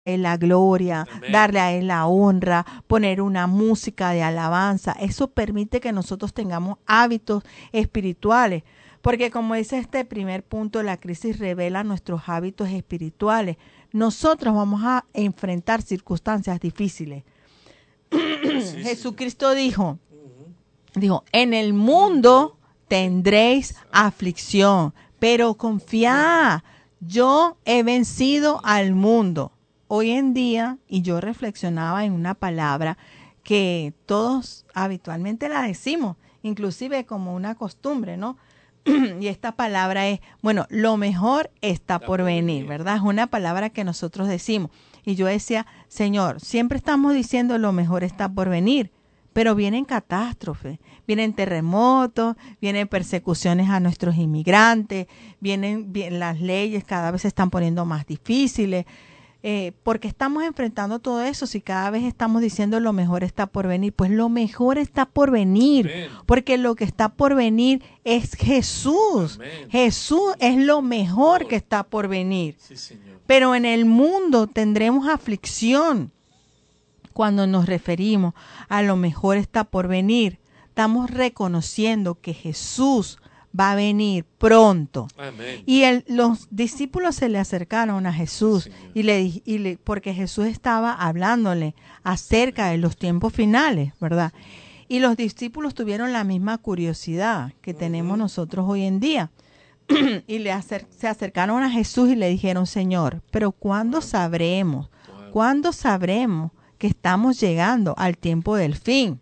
Él la gloria, Amén. darle a Él la honra, poner una música de alabanza. Eso permite que nosotros tengamos hábitos espirituales. Porque como dice este primer punto, la crisis revela nuestros hábitos espirituales. Nosotros vamos a enfrentar circunstancias difíciles. Sí, Jesucristo dijo, Ujú. en el mundo tendréis aflicción, pero confiad, yo he vencido al mundo. Hoy en día, y yo reflexionaba en una palabra que todos habitualmente la decimos, inclusive como una costumbre, ¿no? Y esta palabra es, bueno, lo mejor está por venir, ¿verdad? Es una palabra que nosotros decimos. Y yo decía, Señor, siempre estamos diciendo lo mejor está por venir, pero vienen catástrofes, vienen terremotos, vienen persecuciones a nuestros inmigrantes, vienen las leyes cada vez se están poniendo más difíciles. Porque estamos enfrentando todo eso, si cada vez estamos diciendo lo mejor está por venir, pues lo mejor está por venir, Amén. porque lo que está por venir es Jesús. Amén. Jesús es lo mejor que está por venir. Sí, Señor. Pero en el mundo tendremos aflicción. Cuando nos referimos a lo mejor está por venir, estamos reconociendo que Jesús va a venir pronto. Amén. Y los discípulos se le acercaron a Jesús Sí, porque Jesús estaba hablándole acerca de los tiempos finales, ¿verdad? Y los discípulos tuvieron la misma curiosidad que tenemos nosotros hoy en día. Y se acercaron a Jesús y le dijeron, Señor, pero ¿cuándo sabremos? Wow. ¿Cuándo sabremos que estamos llegando al tiempo del fin?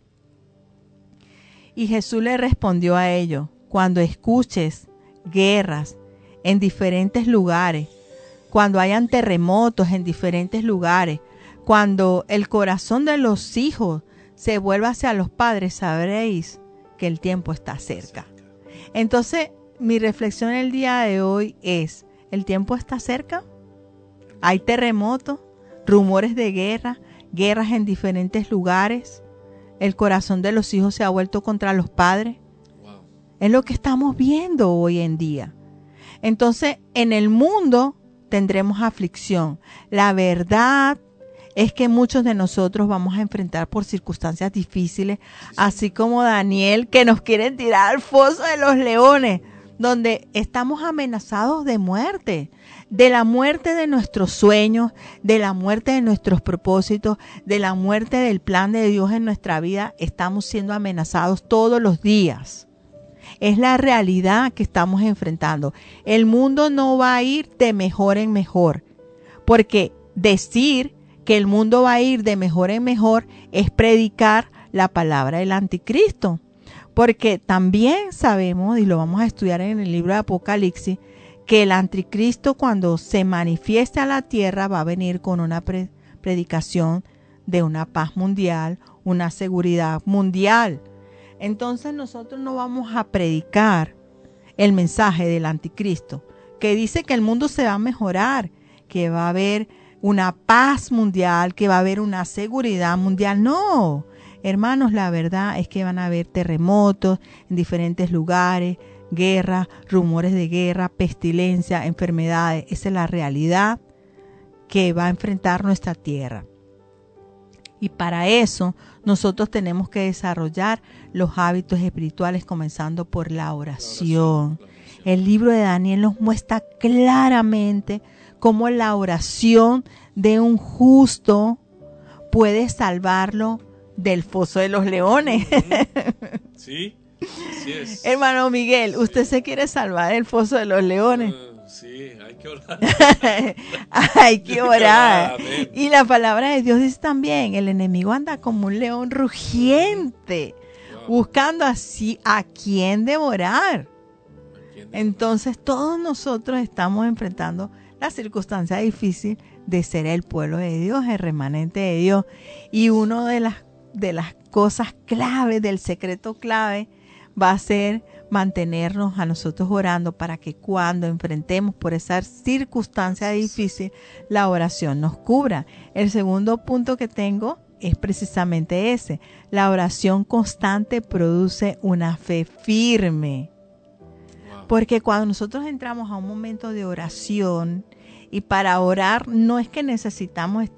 Y Jesús le respondió a ellos, cuando escuches guerras en diferentes lugares, cuando hayan terremotos en diferentes lugares, cuando el corazón de los hijos se vuelva hacia los padres, sabréis que el tiempo está cerca. Entonces, mi reflexión el día de hoy es, ¿el tiempo está cerca? ¿Hay terremotos, rumores de guerra, guerras en diferentes lugares? ¿El corazón de los hijos se ha vuelto contra los padres? Wow. Es lo que estamos viendo hoy en día. Entonces, en el mundo tendremos aflicción. La verdad es que muchos de nosotros vamos a enfrentar por circunstancias difíciles, así como Daniel, que nos quieren tirar al foso de los leones, donde estamos amenazados de muerte, de la muerte de nuestros sueños, de la muerte de nuestros propósitos, de la muerte del plan de Dios en nuestra vida. Estamos siendo amenazados todos los días. Es la realidad que estamos enfrentando. El mundo no va a ir de mejor en mejor, porque decir que el mundo va a ir de mejor en mejor es predicar la palabra del anticristo. Porque también sabemos, y lo vamos a estudiar en el libro de Apocalipsis, que el anticristo cuando se manifieste a la tierra va a venir con una predicación de una paz mundial, una seguridad mundial. Entonces nosotros no vamos a predicar el mensaje del anticristo, que dice que el mundo se va a mejorar, que va a haber una paz mundial, que va a haber una seguridad mundial. No, hermanos, la verdad es que van a haber terremotos en diferentes lugares, guerras, rumores de guerra, pestilencia, enfermedades. Esa es la realidad que va a enfrentar nuestra tierra. Y para eso nosotros tenemos que desarrollar los hábitos espirituales comenzando por la oración. El libro de Daniel nos muestra claramente cómo la oración de un justo puede salvarlo del foso de los leones. Sí, así es. Hermano Miguel, ¿usted se quiere salvar del foso de los leones? Sí, hay que orar. Hay que orar. Amén. Y la palabra de Dios dice también, el enemigo anda como un león rugiente, buscando así a quién devorar. Entonces todos nosotros estamos enfrentando la circunstancia difícil de ser el pueblo de Dios, el remanente de Dios. Y una de las cosas clave, del secreto clave, va a ser mantenernos a nosotros orando para que cuando enfrentemos por esa circunstancia difícil, la oración nos cubra. El segundo punto que tengo es precisamente ese. La oración constante produce una fe firme. Porque cuando nosotros entramos a un momento de oración Y para orar no es que necesitamos